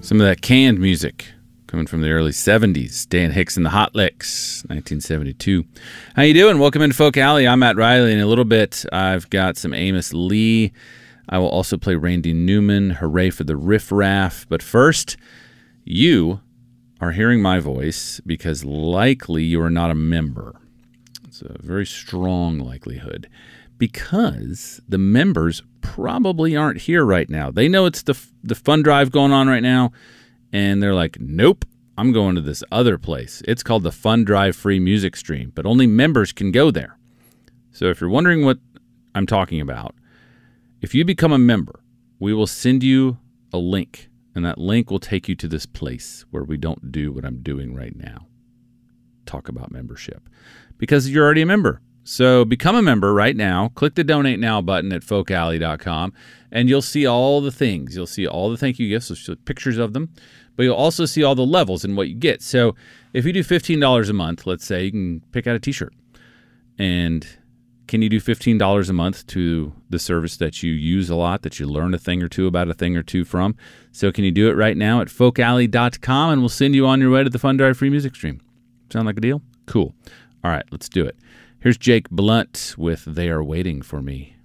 Some of that canned music coming from the early 70s. Dan Hicks and the Hot Licks, 1972. How you doing? Welcome into Folk Alley. I'm Matt Riley. In a little bit, I've got some Amos Lee. I will also play Randy Newman. Hooray for the Riff Raff. But first, you are hearing my voice because likely you are not a member. It's a very strong likelihood because the members probably aren't here right now. They know it's the fund drive going on right now, and they're like, nope, I'm going to this other place. It's called the Fund Drive Free Music Stream, but only members can go there. So if you're wondering what I'm talking about, if you become a member, we will send you a link, and that link will take you to this place where we don't do what I'm doing right now. Talk about membership. Because you're already a member. So become a member right now. Click the Donate Now button at folkalley.com, and you'll see all the things. You'll see all the thank you gifts, so pictures of them, but you'll also see all the levels and what you get. So if you do $15 a month, let's say, you can pick out a t-shirt. And can you do $15 a month to the service that you use a lot, that you learn a thing or two about a thing or two from? So can you do it right now at folkalley.com, and we'll send you on your way to the Fund Drive Free Music Stream. Sound like a deal? Cool. All right, let's do it. Here's Jake Blunt with They Are Waiting for Me.